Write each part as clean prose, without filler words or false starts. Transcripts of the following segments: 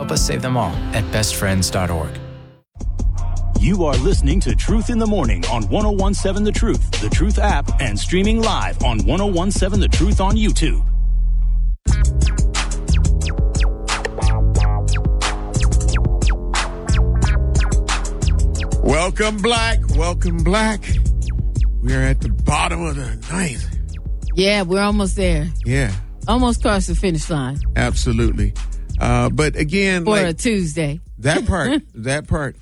Help us save them all at bestfriends.org. You are listening to Truth in the Morning on 101.7 The Truth app, and streaming live on 101.7 The Truth on YouTube. Welcome, Black. Welcome, Black. We're at the bottom of the ninth. Yeah, we're almost there. Yeah. Almost crossed the finish line. Absolutely. But again, for a Tuesday. That part.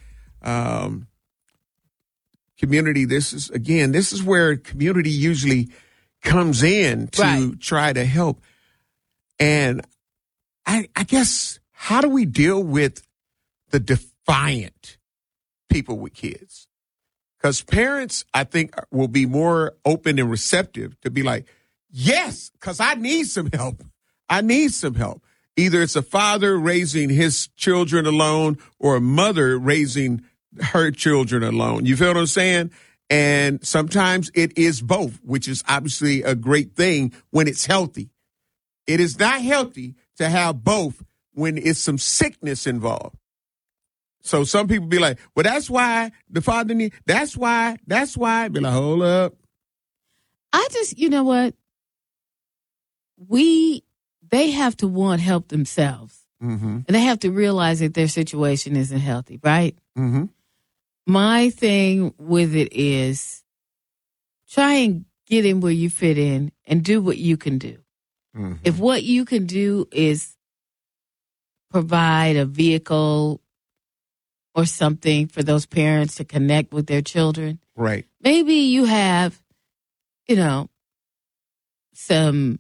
Community, this is where community usually comes in to try to help. And I guess, how do we deal with the defiant people with kids? Because parents, I think, will be more open and receptive to be like, yes, because I need some help. Either it's a father raising his children alone or a mother raising her children alone. You feel what I'm saying? And sometimes it is both, which is obviously a great thing when it's healthy. It is not healthy to have both when it's some sickness involved. So some people be like, well, that's why the father need, that's why. Be like, hold up. You know what? They have to want help themselves. Mm-hmm. And they have to realize that their situation isn't healthy, right? Mm-hmm. My thing with it is try and get in where you fit in and do what you can do. Mm-hmm. If what you can do is provide a vehicle or something for those parents to connect with their children. Right. Maybe you have, some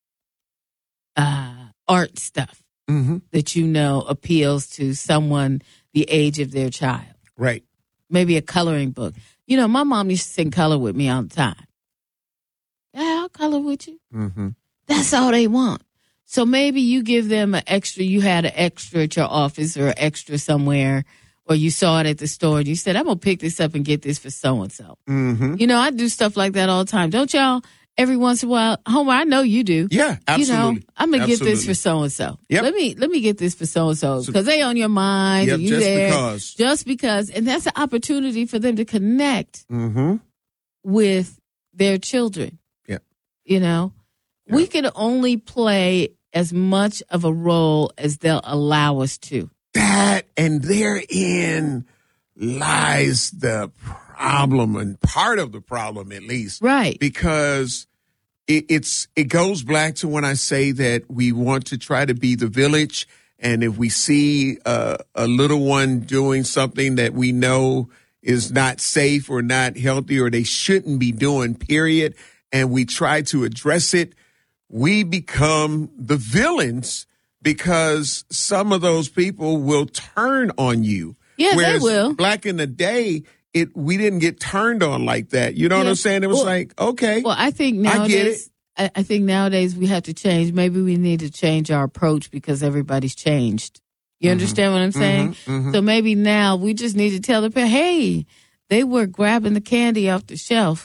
art stuff that appeals to someone the age of their child. Right. Maybe a coloring book. My mom used to sing color with me all the time. Yeah, I'll color with you. Mm-hmm. That's all they want. So maybe you give them you had an extra at your office or an extra somewhere, or you saw it at the store and you said, I'm going to pick this up and get this for so-and-so. Mm-hmm. I do stuff like that all the time. Don't y'all? Every once in a while, Homer, I know you do. Yeah, absolutely. I'm going to get this for so-and-so. Yep. Let me get this for so-and-so because they on your mind. Yep, and you just there. because. Just because. And that's an opportunity for them to connect with their children. Yeah. We can only play as much of a role as they'll allow us to. That, and therein lies the problem, and part of the problem at least. Right. Because it goes back to when I say that we want to try to be the village, and if we see a little one doing something that we know is not safe or not healthy or they shouldn't be doing, period, and we try to address it, we become the villains because some of those people will turn on you. Yeah, whereas they will. Back in the day, we didn't get turned on like that. You know what I'm saying? It was like, okay. Well, I think nowadays, I think nowadays we have to change. Maybe we need to change our approach because everybody's changed. You understand what I'm saying? Mm-hmm. So maybe now we just need to tell the parent, hey, they were grabbing the candy off the shelf,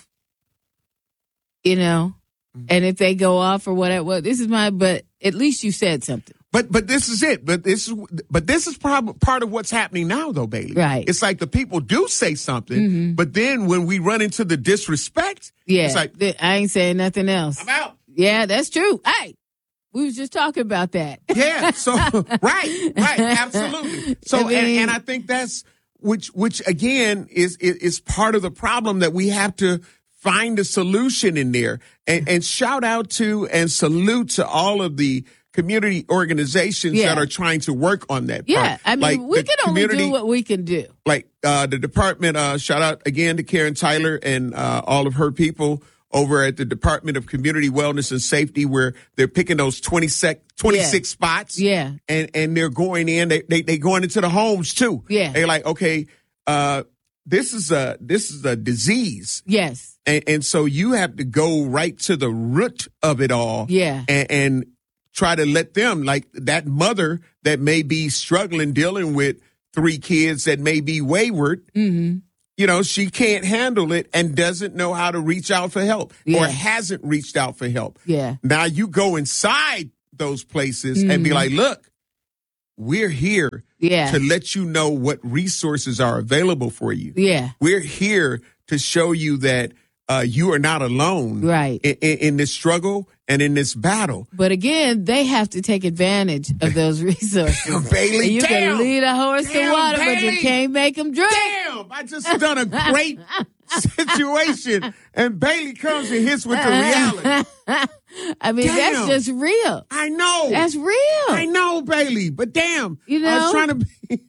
and if they go off or whatever, well, but at least you said something. But this is it. But this is part of what's happening now, though, Bailey. Right. It's like the people do say something, but then when we run into the disrespect, it's like, I ain't saying nothing else. I'm out. Yeah, that's true. Hey, we was just talking about that. Yeah. So right, absolutely. So and I think that's which again is part of the problem, that we have to find a solution in there, and shout out to and salute to all of the community organizations that are trying to work on that part. Yeah, I mean, we can only do what we can do. Like the department, shout out again to Karen Tyler and all of her people over at the Department of Community Wellness and Safety, where they're picking those 26 spots. Yeah. And they're going in, they going into the homes too. Yeah. They're like, okay, this is a disease. Yes. And so you have to go right to the root of it all. Yeah. And try to let them, like that mother that may be struggling, dealing with 3 kids that may be wayward, she can't handle it and doesn't know how to reach out for help or hasn't reached out for help. Yeah. Now you go inside those places and be like, look, we're here Yeah. to let you know what resources are available for you. Yeah. We're here to show you that you are not alone Right. in this struggle and in this battle. But again, they have to take advantage of those resources. Bailey, And you damn. can lead a horse to Damn, water, but Bailey. you can't make them drink. Damn, I just done a great situation, and Bailey comes and hits with the reality. I mean, Damn. that's just real. I know. That's real. I know, Bailey, but damn, You I was know? trying to be.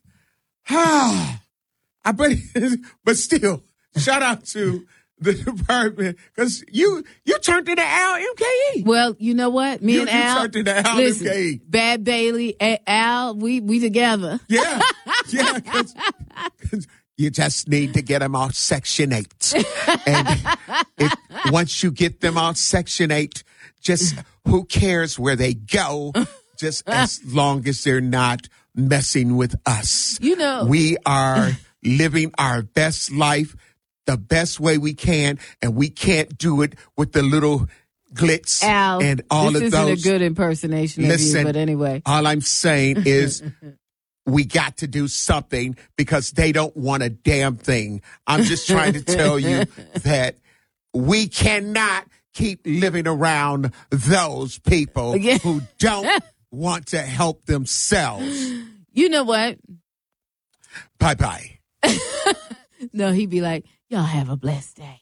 But still, shout out to the department because you turned into Al MKE. Well, you know what? Me You and Al. turned into Al listen, MKE. Bad Bailey, Al, we together. Yeah, yeah. 'Cause you just need to get them off Section 8. And once you get them off Section 8, just who cares where they go, just as long as they're not messing with us. You know. We are living our best life the best way we can, and we can't do it with the little glitz Al, and all this of isn't those. a good impersonation of Listen, you, but anyway. All I'm saying is we got to do something because they don't want a damn thing. I'm just trying to tell you that we cannot keep living around those people Yeah. who don't want to help themselves. You know what? Bye-bye. No, he'd be like, y'all have a blessed day.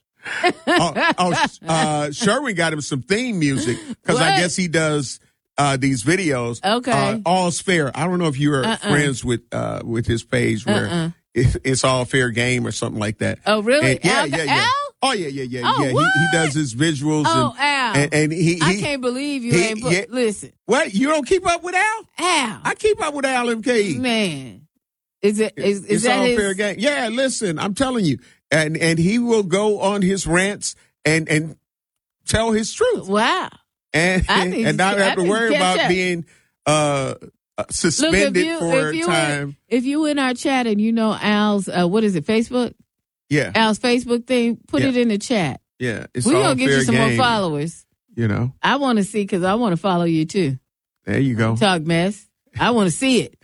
Sherwin got him some theme music because I What? guess he does these videos. Okay. All's Fair. I don't know if you are friends with his page where it's All Fair Game or something like that. Oh, really? And- Al? yeah. Al? Oh, yeah. Oh, yeah. what? He does his visuals. Oh, Al. And he I can't believe you ain't put, yeah. listen, What? You don't keep up with Al? Al, I keep up with Al MKE. man. Is It's that All his? Fair Game. Yeah, listen, I'm telling you. And he will go on his rants and tell his truth. Wow. And not have to worry catch about up. being suspended for a time. If you in our chat and you know Al's, what is it, Facebook? Yeah, Al's Facebook thing, put Yeah. it in the chat. yeah. It's We're all going to get fair you some more game, followers. You know, I want to see because I want to follow you too. there you go. Talk mess. I want to see it.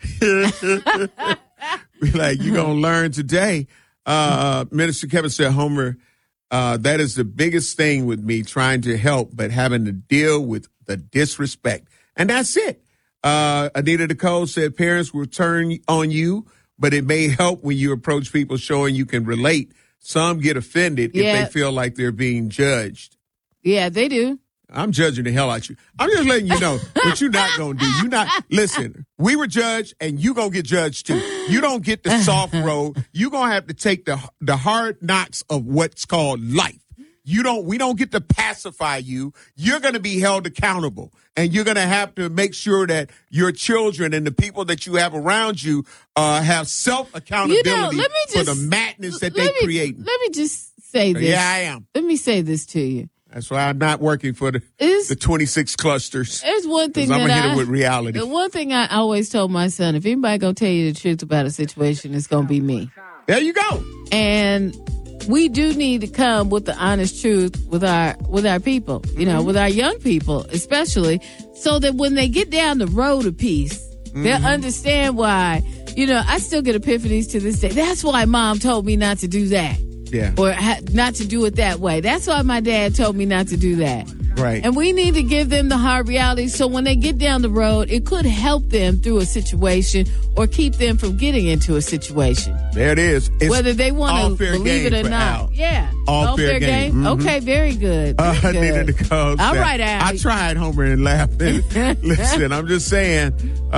Be like, you're going to learn today. Minister Kevin said, Homer, that is the biggest thing with me trying to help, but having to deal with the disrespect. And that's it. Anita Nicole said, parents will turn on you, but it may help when you approach people showing you can relate. Some get offended if Yeah. they feel like they're being judged. Yeah, they do. I'm judging the hell out you. I'm just letting you know what you're not going to do. Listen, we were judged and you going to get judged too. You don't get the soft road. You're going to have to take the hard knocks of what's called life. We don't get to pacify you. You're going to be held accountable, and you're going to have to make sure that your children and the people that you have around you have self-accountability let me for just- the madness that they create. Let me just say this. Yeah, I am. Let me say this to you. That's why I'm not working for Is- the 26 clusters. There's one thing I'm that going to hit it with reality. The one thing I always told my son, if anybody going to tell you the truth about a situation, it's going to be me. There you go. And we do need to come with the honest truth with our people, you know, with our young people, especially, so that when they get down the road of peace, they'll understand why, you know, I still get epiphanies to this day. That's why mom told me not to do that. Yeah. Or not to do it that way. That's why my dad told me not to do that. Right. And we need to give them the hard reality so when they get down the road, it could help them through a situation or keep them from getting into a situation. There it is. It's Whether they all want to fair believe game it or for not. Al. Yeah. All fair game. Mhm. Okay, very good. Very Anita good. Nicole All said, right, Al. I tried Homer and laughing. Listen, I'm just saying,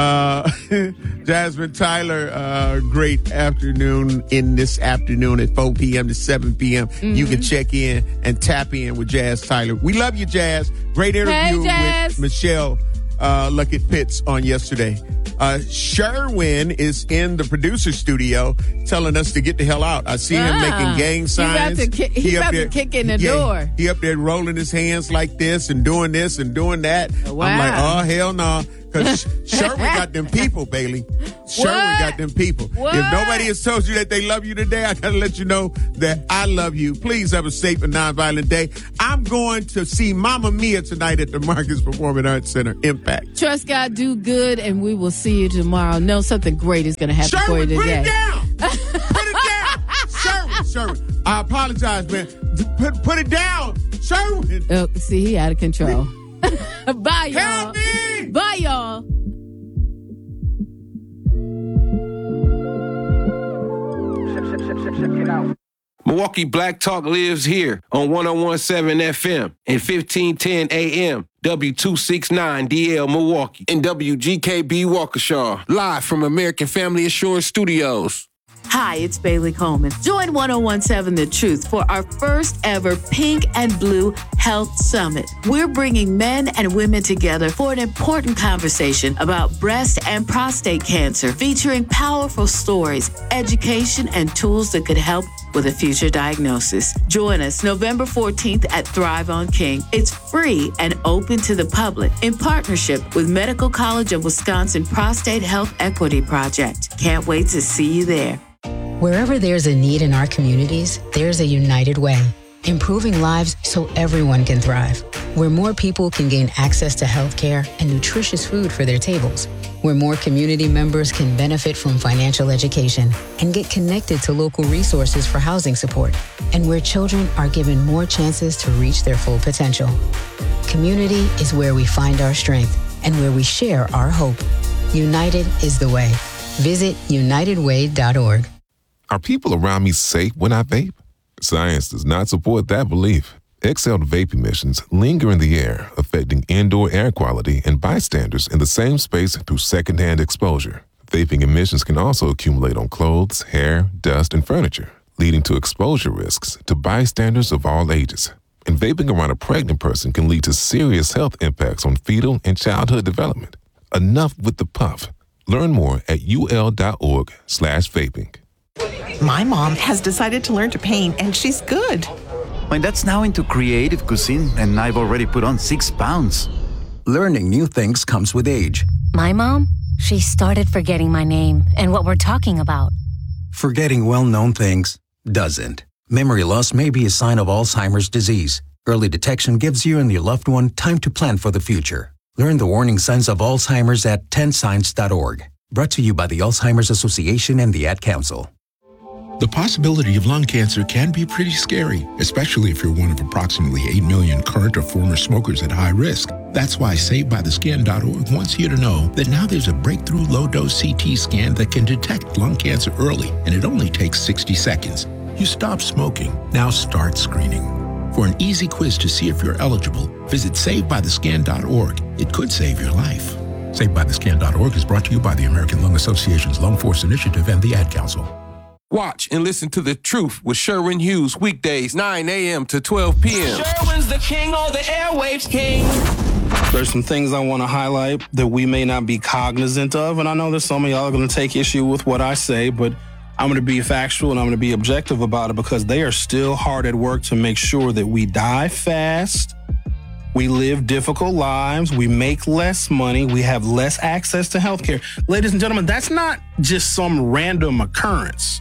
Jasmine Tyler, great afternoon in this afternoon at 4 p.m. to 7 p.m. You can check in and tap in with Jazz Tyler. We love you, Jazz. Great interview Jazz. with Michelle Luckett Pitts on yesterday. Sherwin is in the producer studio telling us to get the hell out. I see him making gang signs. He about to kick in the door. He up there rolling his hands like this and doing that. Wow. I'm like, oh, hell no. Because Sherwin got them people, Bailey. Sherwin got them people. What? If nobody has told you that they love you today, I got to let you know that I love you. Please have a safe and nonviolent day. I'm going to see Mamma Mia tonight at the Marcus Performing Arts Center. Impact. Trust God, do good, and we will see you tomorrow. Know something great is going to happen for you today. Put it down. Put it down. Sherwin. I apologize, man. Put it down. Sherwin. Oh, see, he out of control. Bye, y'all. Help me. Bye, y'all. Milwaukee Black Talk lives here on 101.7 FM and 1510 AM, W269DL Milwaukee, and WGKB Waukesha, live from American Family Assurance Studios. Hi, it's Bailey Coleman. Join 101.7 The Truth for our first ever Pink and Blue Health Summit. We're bringing men and women together for an important conversation about breast and prostate cancer, featuring powerful stories, education, and tools that could help with a future diagnosis. Join us November 14th at Thrive on King. It's free and open to the public in partnership with Medical College of Wisconsin Prostate Health Equity Project. Can't wait to see you there. Wherever there's a need in our communities, there's a United Way, improving lives so everyone can thrive. Where more people can gain access to healthcare and nutritious food for their tables. Where more community members can benefit from financial education and get connected to local resources for housing support. And where children are given more chances to reach their full potential. Community is where we find our strength and where we share our hope. United is the way. Visit unitedway.org. Are people around me safe when I vape? Science does not support that belief. Exhaled vape emissions linger in the air, affecting indoor air quality and bystanders in the same space through secondhand exposure. Vaping emissions can also accumulate on clothes, hair, dust, and furniture, leading to exposure risks to bystanders of all ages. And vaping around a pregnant person can lead to serious health impacts on fetal and childhood development. Enough with the puff. Learn more at ul.org/vaping. My mom has decided to learn to paint, and she's good. My dad's now into creative cuisine, and I've already put on 6 pounds. Learning new things comes with age. My mom, she started forgetting my name and what we're talking about. Forgetting well-known things doesn't. Memory loss may be a sign of Alzheimer's disease. Early detection gives you and your loved one time to plan for the future. Learn the warning signs of Alzheimer's at 10signs.org. Brought to you by the Alzheimer's Association and the Ad Council. The possibility of lung cancer can be pretty scary, especially if you're one of approximately 8 million current or former smokers at high risk. That's why SaveByTheScan.org wants you to know that now there's a breakthrough low-dose CT scan that can detect lung cancer early, and it only takes 60 seconds. You stop smoking, now start screening. For an easy quiz to see if you're eligible, visit SaveByTheScan.org. It could save your life. SaveByTheScan.org is brought to you by the American Lung Association's Lung Force Initiative and the Ad Council. Watch and listen to The Truth with Sherwin Hughes weekdays 9 a.m. to 12 p.m. Sherwin's the king on the airwaves, king. There's some things I want to highlight that we may not be cognizant of, and I know that some of y'all are going to take issue with what I say, but I'm going to be factual and I'm going to be objective about it because they are still hard at work to make sure that we die fast, we live difficult lives, we make less money, we have less access to healthcare. Ladies and gentlemen, that's not just some random occurrence.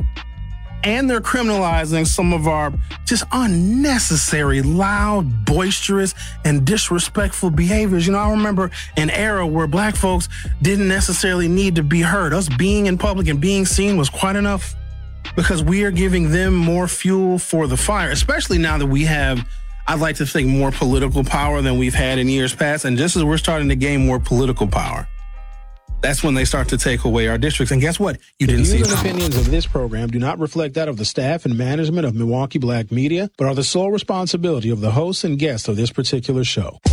And they're criminalizing some of our just unnecessary, loud, boisterous, and disrespectful behaviors. You know, I remember an era where black folks didn't necessarily need to be heard. Us being in public and being seen was quite enough because we are giving them more fuel for the fire, especially now that we have, I'd like to think, more political power than we've had in years past. And just as we're starting to gain more political power, that's when they start to take away our districts. And guess what? You didn't see the views and opinions of this program do not reflect that of the staff and management of Milwaukee Black Media, but are the sole responsibility of the hosts and guests of this particular show.